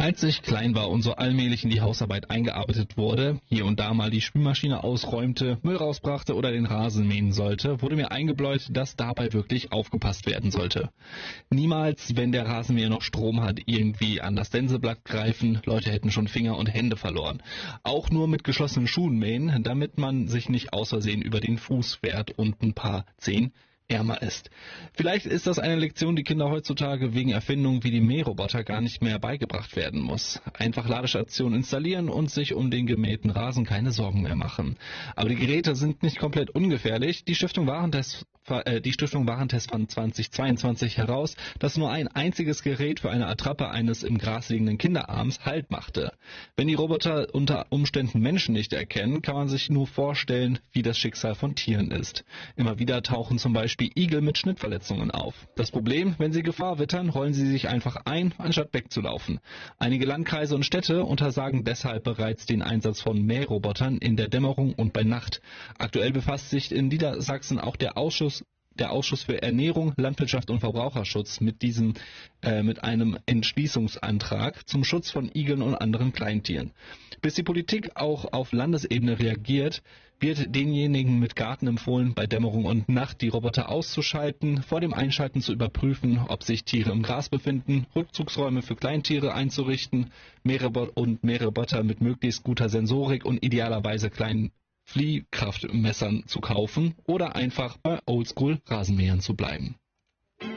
Als ich klein war und so allmählich in die Hausarbeit eingearbeitet wurde, hier und da mal die Spülmaschine ausräumte, Müll rausbrachte oder den Rasen mähen sollte, wurde mir eingebläut, dass dabei wirklich aufgepasst werden sollte. Niemals, wenn der Rasenmäher noch Strom hat, irgendwie an das Senseblatt greifen, Leute hätten schon Finger und Hände verloren. Auch nur mit geschlossenen Schuhen mähen, damit man sich nicht aus Versehen über den Fuß fährt und ein paar Zehen ärmer ist. Vielleicht ist das eine Lektion, die Kinder heutzutage wegen Erfindungen wie die Mähroboter gar nicht mehr beigebracht werden muss. Einfach Ladestationen installieren und sich um den gemähten Rasen keine Sorgen mehr machen. Aber die Geräte sind nicht komplett ungefährlich. Die Stiftung Warentest fand 2022 heraus, dass nur ein einziges Gerät für eine Attrappe eines im Gras liegenden Kinderarms Halt machte. Wenn die Roboter unter Umständen Menschen nicht erkennen, kann man sich nur vorstellen, wie das Schicksal von Tieren ist. Immer wieder tauchen zum Beispiel Igel mit Schnittverletzungen auf. Das Problem, wenn sie Gefahr wittern, rollen sie sich einfach ein, anstatt wegzulaufen. Einige Landkreise und Städte untersagen deshalb bereits den Einsatz von Mährobotern in der Dämmerung und bei Nacht. Aktuell befasst sich in Niedersachsen auch der Ausschuss für Ernährung, Landwirtschaft und Verbraucherschutz mit einem Entschließungsantrag zum Schutz von Igeln und anderen Kleintieren. Bis die Politik auch auf Landesebene reagiert, wird denjenigen mit Garten empfohlen, bei Dämmerung und Nacht die Roboter auszuschalten, vor dem Einschalten zu überprüfen, ob sich Tiere im Gras befinden, Rückzugsräume für Kleintiere einzurichten, Mähroboter mit möglichst guter Sensorik und idealerweise kleinen Fliehkraftmessern zu kaufen oder einfach bei Oldschool Rasenmähern zu bleiben.